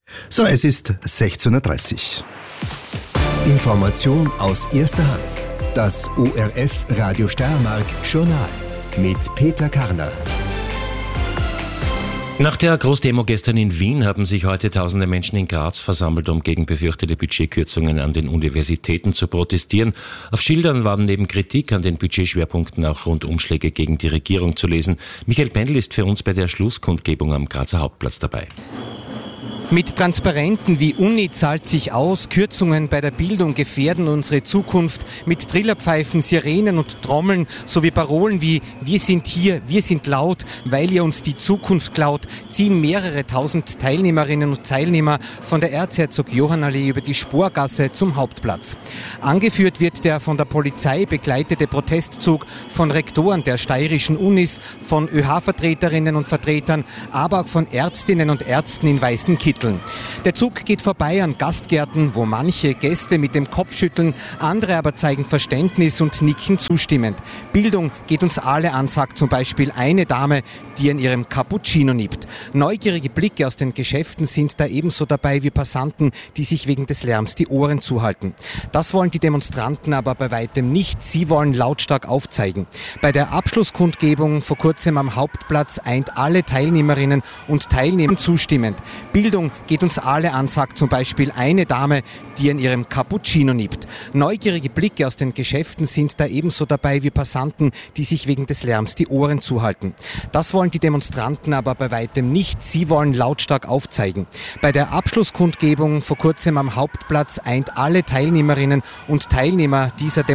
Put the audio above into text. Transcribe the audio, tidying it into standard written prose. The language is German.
So, es ist 16:30 Uhr. Information aus erster Hand. Das ORF Radio Steiermark Journal mit Peter Karner. Nach der Großdemo gestern in Wien haben sich heute tausende Menschen in Graz versammelt, um gegen befürchtete Budgetkürzungen an den Universitäten zu protestieren. Auf Schildern waren neben Kritik an den Budgetschwerpunkten auch Rundumschläge gegen die Regierung zu lesen. Michael Pendl ist für uns bei der Schlusskundgebung am Grazer Hauptplatz dabei. Mit Transparenten wie Uni zahlt sich aus, Kürzungen bei der Bildung gefährden unsere Zukunft, mit Trillerpfeifen, Sirenen und Trommeln sowie Parolen wie wir sind hier, wir sind laut, weil ihr uns die Zukunft klaut, ziehen mehrere tausend Teilnehmerinnen und Teilnehmer von der Erzherzog-Johann-Allee über die Sporgasse zum Hauptplatz. Angeführt wird der von der Polizei begleitete Protestzug von Rektoren der steirischen Unis, von ÖH-Vertreterinnen und Vertretern, aber auch von Ärztinnen und Ärzten in weißen Kitteln. Der Zug geht vorbei an Gastgärten, wo manche Gäste mit dem Kopf schütteln, andere aber zeigen Verständnis und nicken zustimmend. Bildung geht uns alle an, sagt zum Beispiel eine Dame, die an ihrem Cappuccino nippt. Neugierige Blicke aus den Geschäften sind da ebenso dabei wie Passanten, die sich wegen des Lärms die Ohren zuhalten. Das wollen die Demonstranten aber bei weitem nicht. Sie wollen lautstark aufzeigen. Bei der Abschlusskundgebung vor kurzem am Hauptplatz eint alle Teilnehmerinnen und Teilnehmer zustimmend. Bildung geht uns alle an, sagt zum Beispiel eine Dame, die an ihrem Cappuccino nippt. Neugierige Blicke aus den Geschäften sind da ebenso dabei wie Passanten, die sich wegen des Lärms die Ohren zuhalten. Das wollen die Demonstranten aber bei weitem nicht. Sie wollen lautstark aufzeigen. Bei der Abschlusskundgebung vor kurzem am Hauptplatz eint alle Teilnehmerinnen und Teilnehmer dieser Demonstration